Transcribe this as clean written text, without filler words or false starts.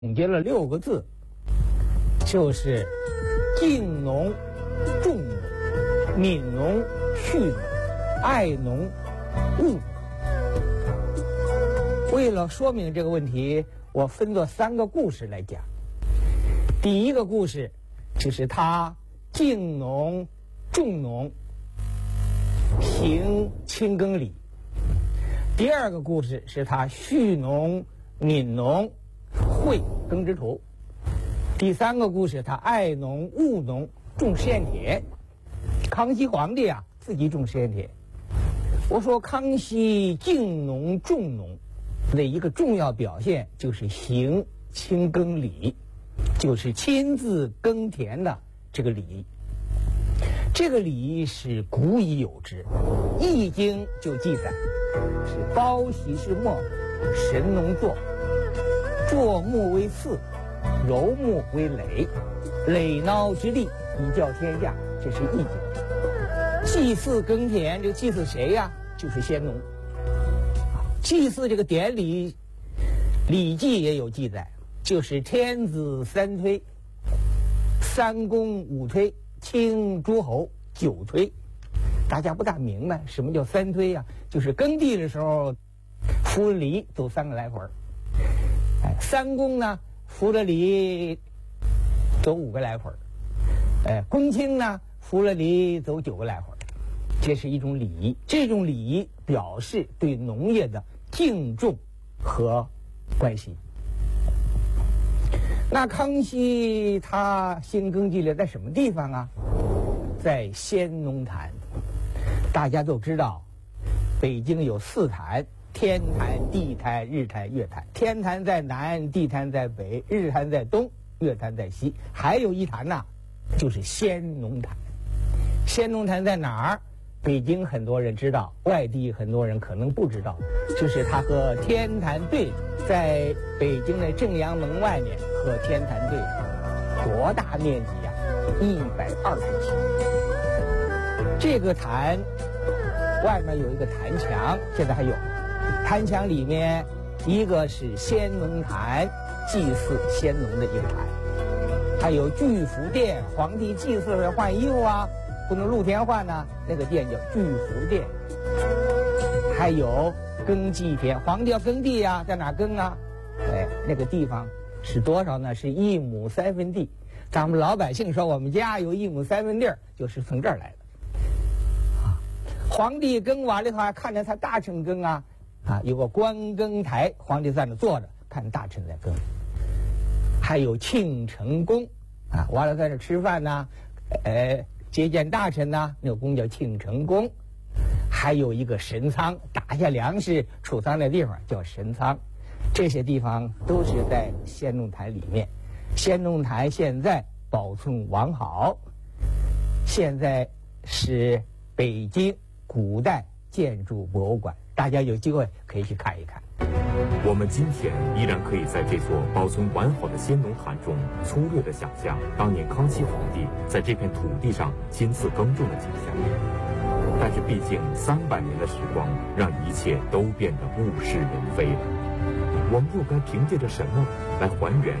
总结了6个字，就是敬农、重农、悯农、恤农、爱农、务农。为了说明这个问题，我分作3个故事来讲。第一个故事就是他敬农、重农，行清耕礼；第二个故事是他恤农、悯农，会耕织图；第3个故事他爱农、务农，种试验田。康熙皇帝啊，自己种试验田。我说康熙敬农重农的一个重要表现就是行清耕礼，就是亲自耕田的这个礼仪。这个礼仪是古已有之，《易经》就记载是包喜是末，神农作，作木为嗣，柔木为耒，耒袨之利，以教天下。这是《易经》。祭祀耕田，这个祭祀谁呀？就是先农。祭祀这个典礼，《礼记》也有记载，就是天子3推，3公5推，卿诸侯9推。大家不大明白什么叫3推呀？就是耕地的时候，扶犁走3个来回，3公呢扶了犁走5个来回，公卿呢扶了犁走9个来回。这是一种礼仪，这种礼仪表示对农业的敬重和关心。那康熙他兴耕地在什么地方啊？在先农坛。大家都知道，北京有4坛：天坛、地坛、日坛、月坛。天坛在南，地坛在北，日坛在东，月坛在西。还有一坛呢，就是先农坛。先农坛在哪儿？北京很多人知道，外地很多人可能不知道，就是它和天坛对着，在北京的正阳门外面和天坛对着，多大面积呀？127。这个坛外面有一个坛墙，现在还有。坛墙里面一个是先农坛，祭祀先农的一个坛，还有聚福殿，皇帝祭祀时换衣服啊，不能露天换呢，那个殿叫聚福殿。还有耕祭田，皇帝要耕地呀，在哪耕啊？那个地方是多少呢？是1亩3分地。咱们老百姓说我们家有1亩3分地，就是从这儿来的。皇帝耕完了话，看着他大臣耕啊，有个观耕台，皇帝在那坐着看大臣在耕。还有庆成宫完了在这吃饭呢，接见大臣呢，那个宫叫庆成宫。还有一个神仓，打下粮食储藏的地方叫神仓。这些地方都是在先农坛里面。先农坛现在保存完好，现在是北京古代建筑博物馆，大家有机会可以去看一看。 我们今天依然可以在这座保存完好的先农坛中粗略地想象当年康熙皇帝在这片土地上亲自耕种的景象。但是毕竟300年的时光让一切都变得物是人非了。我们又该凭借着什么来还原